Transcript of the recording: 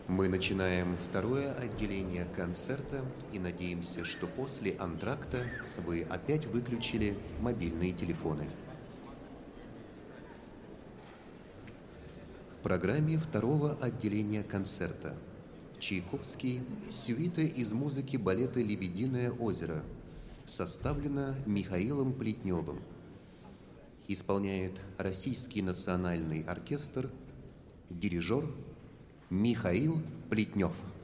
Мы начинаем второе отделение концерта и надеемся, что после антракта вы опять выключили мобильные телефоны. В программе второго отделения концерта Чайковский «Сюита из музыки балета «Лебединое озеро» составлена Михаилом Плетневым. Исполняет Российский национальный оркестр, дирижер Михаил Плетнев.